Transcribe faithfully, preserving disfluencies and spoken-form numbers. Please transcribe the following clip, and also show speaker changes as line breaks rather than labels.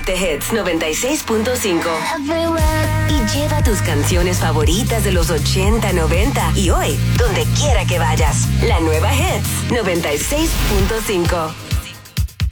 de Hits noventa y seis punto cinco. Y lleva tus canciones favoritas de los ochenta, noventa y hoy, donde quiera que vayas. La nueva Hits noventa y seis punto cinco.